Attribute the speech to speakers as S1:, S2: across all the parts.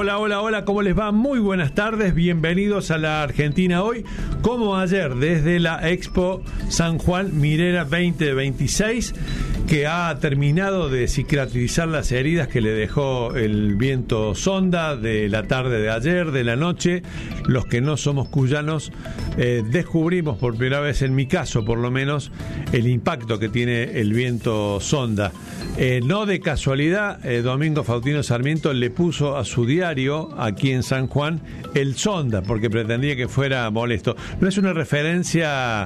S1: Hola, ¿cómo les va? Muy buenas tardes, bienvenidos a la Argentina Hoy. Como ayer, desde la Expo San Juan Minera 2026, que ha terminado de cicatrizar las heridas que le dejó el viento sonda de la tarde de ayer, de la noche. Los que no somos cuyanos descubrimos por primera vez, en mi caso por lo menos, el impacto que tiene el viento sonda. No de casualidad, Domingo Faustino Sarmiento le puso a su diario aquí en San Juan el sonda, porque pretendía que fuera molesto. No es una referencia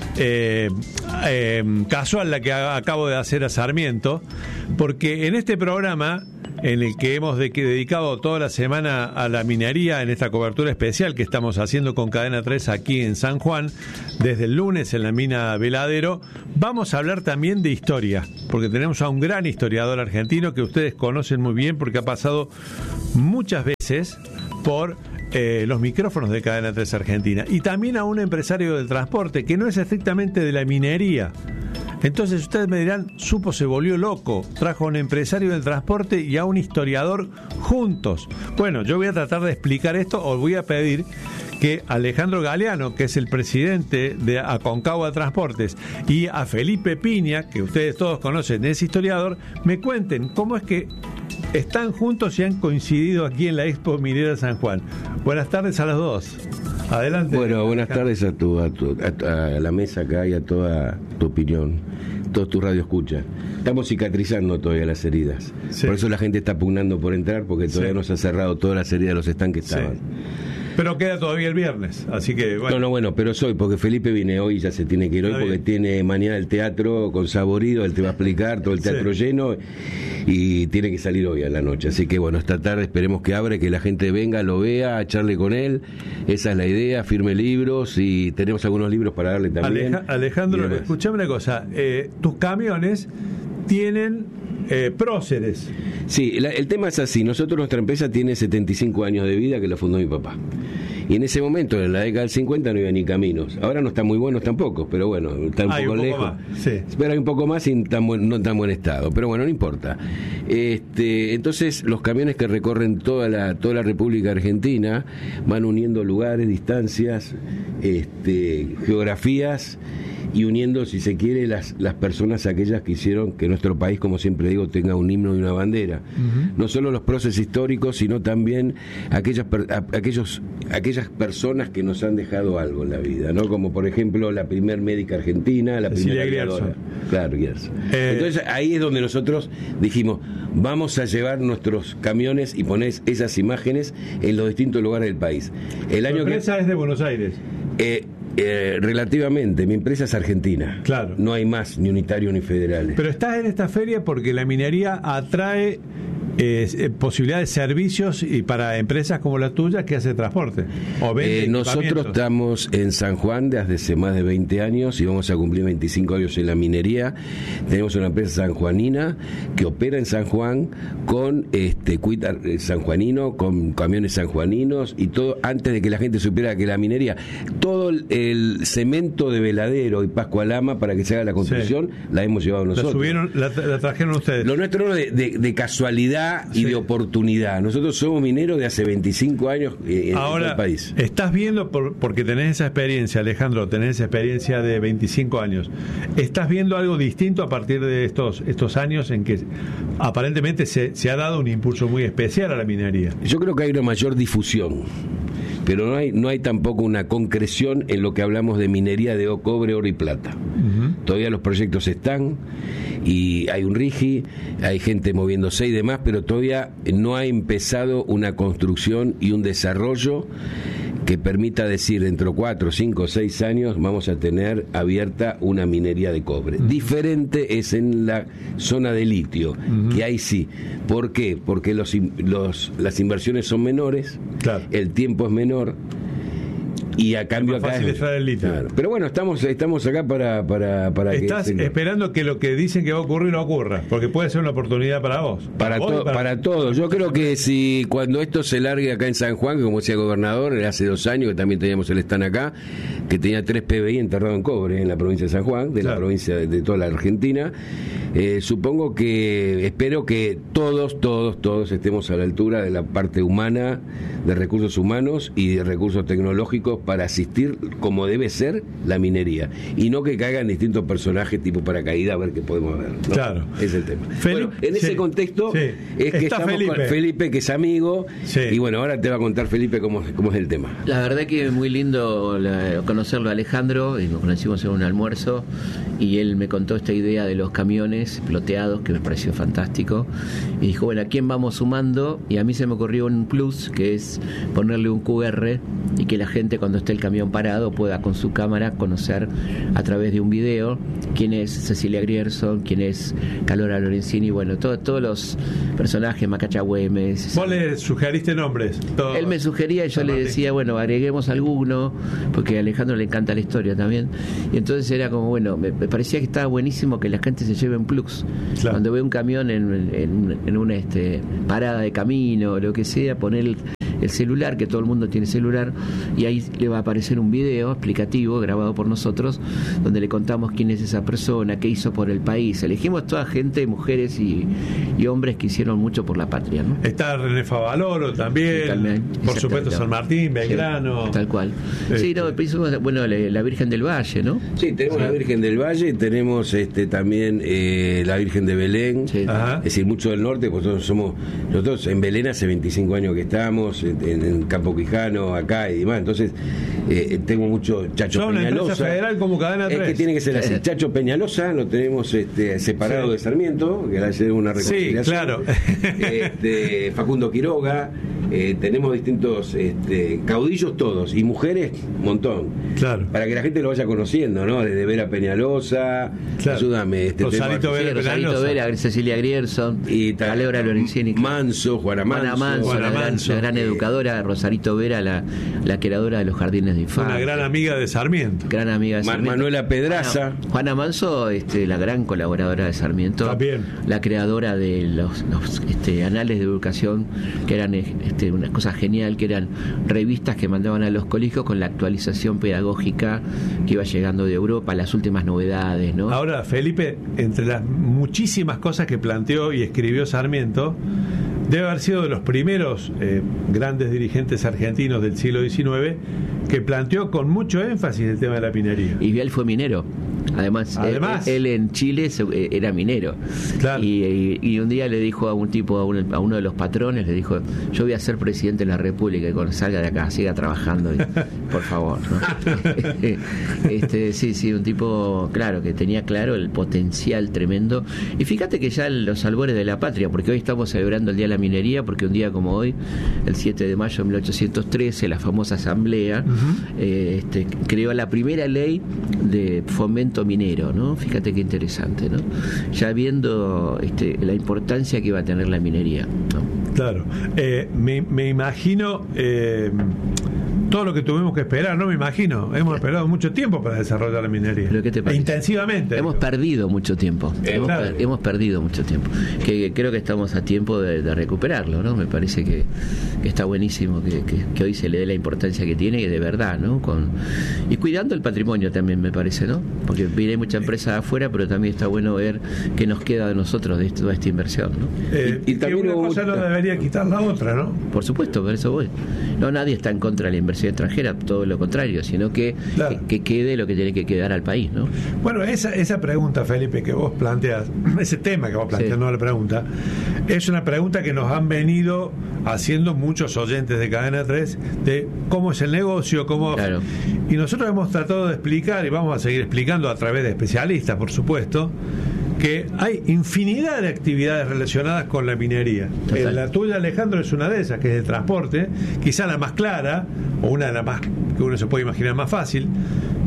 S1: casual la que acabo de hacer a Sarmiento, porque en este programa, en el que hemos dedicado toda la semana a la minería, en esta cobertura especial que estamos haciendo con Cadena 3 aquí en San Juan, desde el lunes en la mina Veladero, vamos a hablar también de historia, porque tenemos a un gran historiador argentino que ustedes conocen muy bien, porque ha pasado muchas veces por los micrófonos de Cadena 3 Argentina, y también a un empresario del transporte que no es estrictamente de la minería. Entonces ustedes me dirán, se volvió loco, trajo a un empresario del transporte y a un historiador juntos. Bueno, yo voy a tratar de explicar esto, o voy a pedir que Alejandro Galeano, que es el presidente de Aconcagua Transportes, y a Felipe Piña, que ustedes todos conocen, es historiador, me cuenten cómo es que están juntos y han coincidido aquí en la Expo Minera San Juan. Buenas tardes a los dos. Adelante.
S2: Bueno, buenas tardes a la mesa acá y a toda tu opinión, todos tus radioescuchas. Estamos cicatrizando todavía las heridas. Sí. Por eso la gente está pugnando por entrar, porque todavía no se ha cerrado todas las heridas de los stands que estaban.
S1: Sí. Pero queda todavía el viernes, así que bueno.
S2: No, pero porque Felipe viene hoy y ya se tiene que ir hoy, porque tiene mañana el teatro con Saborido, él te va a explicar, todo el teatro lleno, y tiene que salir hoy a la noche. Así que bueno, esta tarde esperemos que abra, que la gente venga, lo vea, a charle con él. Esa es la idea, firme libros, y tenemos algunos libros para darle también.
S1: Alejandro, escuchame una cosa, tus camiones tienen próceres.
S2: Sí, el tema es así. Nuestra empresa tiene 75 años de vida, que la fundó mi papá. Y en ese momento, en la década del 50, no había ni caminos. Ahora no están muy buenos tampoco, pero bueno, está un poco lejos. Sí. Pero hay un poco más y no en tan buen estado. Pero bueno, no importa. Entonces, los camiones que recorren toda la República Argentina van uniendo lugares, distancias, geografías, y uniendo, si se quiere, las personas aquellas que hicieron que nuestro país, como siempre digo, tenga un himno y una bandera. Uh-huh. No solo los próceres históricos, sino también aquellas personas que nos han dejado algo en la vida, ¿no? Como por ejemplo la primer médica argentina, la primera aviadora. Claro, Gerson. Entonces ahí es donde nosotros dijimos, vamos a llevar nuestros camiones y poner esas imágenes en los distintos lugares del país.
S1: La empresa es de Buenos Aires.
S2: Relativamente, mi empresa es argentina.
S1: Claro.
S2: No hay más, ni unitarios ni federales.
S1: Pero estás en esta feria porque la minería atrae posibilidades de servicios y para empresas como la tuya que hace transporte.
S2: Nosotros estamos en San Juan desde hace más de 20 años y vamos a cumplir 25 años en la minería. Tenemos una empresa sanjuanina que opera en San Juan con cuita sanjuanino, con camiones sanjuaninos y todo, antes de que la gente supiera que la minería, todo el cemento de Veladero y Pascualama para que se haga la construcción, la hemos llevado nosotros.
S1: La trajeron ustedes.
S2: Lo nuestro no de casualidad y de oportunidad. Nosotros somos mineros de hace 25 años en el país.
S1: Estás viendo, porque tenés esa experiencia, Alejandro, tenés esa experiencia de 25 años. ¿Estás viendo algo distinto a partir de estos años en que aparentemente se ha dado un impulso muy especial a la minería?
S2: Yo creo que hay una mayor difusión, pero no hay tampoco una concreción en lo que hablamos de minería de cobre, oro y plata. Uh-huh. Todavía los proyectos están y hay un RIGI, hay gente moviéndose y demás, pero todavía no ha empezado una construcción y un desarrollo que permita decir dentro de 4, 5, 6 años vamos a tener abierta una minería de cobre. Uh-huh. Diferente es en la zona de litio, uh-huh, que ahí sí. ¿Por qué? Porque las inversiones son menores, claro, el tiempo es menor Y a cambio
S1: es
S2: acá
S1: fácil extraer el litio.
S2: Claro. Pero bueno, estamos acá para
S1: estás esperando que lo que dicen que va a ocurrir no ocurra, porque puede ser una oportunidad para vos.
S2: Para todos. Yo creo que si cuando esto se largue acá en San Juan, que como decía el gobernador, hace 2 años que también teníamos el stand acá, que tenía 3 PBI enterrados en cobre en la provincia de San Juan, de la provincia de toda la Argentina. Espero que todos estemos a la altura de la parte humana, de recursos humanos y de recursos tecnológicos para asistir como debe ser la minería, y no que caigan distintos personajes tipo paracaídas a ver qué podemos ver, ¿no? Claro, es el tema. Bueno, en ese contexto es que estamos Felipe. Con Felipe, que es amigo, y bueno, ahora te va a contar Felipe cómo es el tema.
S3: La verdad que es muy lindo conocerlo a Alejandro, y nos conocimos en un almuerzo y él me contó esta idea de los camiones ploteados, que me pareció fantástico, y dijo, bueno, ¿a quién vamos sumando? Y a mí se me ocurrió un plus, que es ponerle un QR y que la gente, cuando esté el camión parado, pueda con su cámara conocer a través de un video quién es Cecilia Grierson, quién es Calora Lorenzini, bueno, todos los personajes, Macacha Güemes.
S1: ¿Vos le sugeriste nombres?
S3: Él me sugería y yo le decía, bueno, agreguemos alguno, porque a Alejandro le encanta la historia también, y entonces era como, bueno, me parecía que estaba buenísimo que la gente se lleve un plus. Claro. Cuando ve un camión en una parada de camino o lo que sea, poner el celular, que todo el mundo tiene celular, y ahí le va a aparecer un video explicativo grabado por nosotros, donde le contamos quién es esa persona, qué hizo por el país. Elegimos toda gente, mujeres y hombres que hicieron mucho por la patria, ¿no?
S1: Está René Favaloro también, por supuesto San Martín, Belgrano.
S3: Sí, tal cual. Sí, no, bueno, la Virgen del Valle, ¿no?
S2: Sí, tenemos la Virgen del Valle, tenemos también la Virgen de Belén, es decir, mucho del norte, pues nosotros en Belén hace 25 años que estamos, en Campo Quijano, acá y demás, entonces tengo mucho Chacho
S1: Son
S2: Peñalosa.
S1: Una empresa federal como Cadena 3.
S2: Es que tiene que ser así. Chacho Peñalosa lo tenemos separado de Sarmiento, que hace una reconciliación.
S1: Sí, claro.
S2: Facundo Quiroga, tenemos distintos caudillos todos, y mujeres, un montón.
S1: Claro.
S2: Para que la gente lo vaya conociendo, ¿no? Desde Vera Peñalosa,
S1: claro.
S2: Ayúdame.
S3: Rosarito Vera, Cecilia Grierson,
S2: y
S3: Calora Lorenzini.
S2: Manso, Juana Manso.
S3: La gran educadora, Rosarito Vera, la creadora de los jardines de infancia.
S1: Una gran amiga de Sarmiento.
S3: Gran amiga de Sarmiento.
S2: Manuela Pedraza.
S3: Juana Manso, la gran colaboradora de Sarmiento.
S1: También.
S3: La creadora de los anales de educación, que eran una cosa genial, que eran revistas que mandaban a los colegios con la actualización pedagógica que iba llegando de Europa, las últimas novedades, ¿no?
S1: Ahora, Felipe, entre las muchísimas cosas que planteó y escribió Sarmiento, debe haber sido de los primeros grandes dirigentes argentinos del siglo XIX que planteó con mucho énfasis el tema de la minería.
S3: Y él fue minero. Además él en Chile era minero. Claro. Y un día le dijo a un tipo, a uno de los patrones, le dijo, yo voy a ser presidente de la República, y cuando salga de acá siga trabajando, por favor, ¿no? Sí, un tipo, claro, que tenía claro el potencial tremendo. Y fíjate que ya los albores de la patria, porque hoy estamos celebrando el Día de la Minería, porque un día como hoy, el 7 de mayo de 1813, la famosa asamblea creó la primera ley de fomento minero, ¿no? Fíjate qué interesante, ¿no? Ya viendo la importancia que iba a tener la minería, ¿no?
S1: Claro. Me imagino todo lo que tuvimos que esperar, no me imagino. Hemos esperado mucho tiempo para desarrollar la minería.
S3: ¿Pero qué te parece?
S1: Intensivamente.
S3: Hemos perdido mucho tiempo. Hemos perdido mucho tiempo. Que creo que estamos a tiempo de recuperarlo, ¿no? Me parece que está buenísimo que hoy se le dé la importancia que tiene, y de verdad, ¿no? Y cuidando el patrimonio también, me parece, ¿no? Porque viene mucha empresa afuera, pero también está bueno ver qué nos queda de nosotros de toda esta inversión, ¿no?
S1: Y también una cosa no debería quitar la otra, ¿no?
S3: Por supuesto, por eso voy. No, nadie está en contra de la inversión extranjera, todo lo contrario, sino que quede lo que tiene que quedar al país, ¿no?
S1: Bueno, esa pregunta, Felipe, que vos planteas, ese tema que vos planteas, no la pregunta, es una pregunta que nos han venido haciendo muchos oyentes de Cadena 3, de cómo es el negocio,
S3: Claro.
S1: Y nosotros hemos tratado de explicar, y vamos a seguir explicando a través de especialistas, por supuesto, que hay infinidad de actividades relacionadas con la minería. La tuya, Alejandro, es una de esas, que es el transporte, quizá la más clara, o una de las más que uno se puede imaginar más fácil,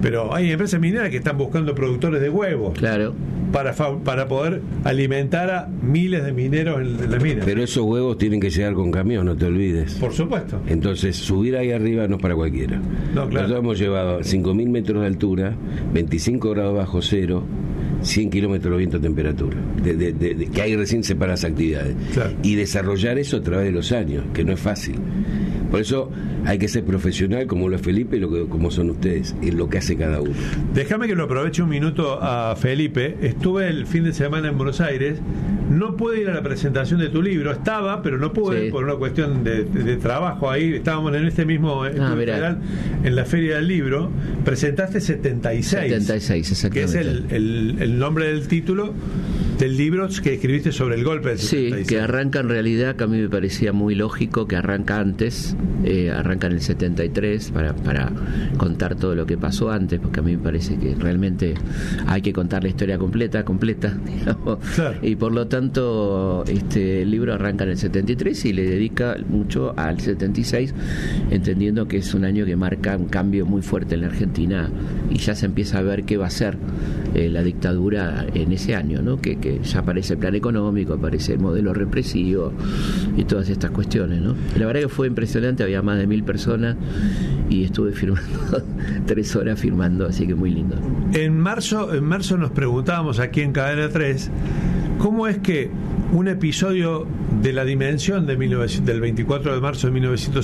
S1: Pero hay empresas mineras que están buscando productores de huevos.
S3: Claro.
S1: Para poder alimentar a miles de mineros en las minas.
S2: Pero esos huevos tienen que llegar con camión, no te olvides.
S1: Por supuesto.
S2: Entonces, subir ahí arriba no es para cualquiera.
S1: No, claro.
S2: Nosotros hemos llevado 5.000 metros de altura, 25 grados bajo cero, 100 kilómetros de viento a temperatura, que ahí recién se paran las actividades.
S1: Claro.
S2: Y desarrollar eso a través de los años, que no es fácil. Por eso hay que ser profesional, como lo es Felipe y como son ustedes, en lo que hace cada uno.
S1: Déjame que lo aproveche un minuto a Felipe. Estuve el fin de semana en Buenos Aires. No pude ir a la presentación de tu libro. Estaba, pero no pude, por una cuestión de trabajo ahí. Estábamos en este mismo estudio federal, en la Feria del Libro. Presentaste 76.
S3: 76, exactamente.
S1: Que es el nombre del título del libro que escribiste sobre el golpe del 76.
S3: Sí, que arranca en realidad, que a mí me parecía muy lógico, que arranca antes, arranca en el 73, para contar todo lo que pasó antes, porque a mí me parece que realmente hay que contar la historia completa, digamos. Claro. Y por lo tanto, el libro arranca en el 73 y le dedica mucho al 76, entendiendo que es un año que marca un cambio muy fuerte en la Argentina y ya se empieza a ver qué va a ser la dictadura en ese año, ¿no? Que ya aparece el plan económico, aparece el modelo represivo y todas estas cuestiones, ¿no? La verdad que fue impresionante, había más de 1.000 personas y estuve firmando 3 horas firmando, así que muy lindo.
S1: En marzo nos preguntábamos aquí en Cadena 3 cómo es que un episodio de la dimensión del 24 de marzo de 1900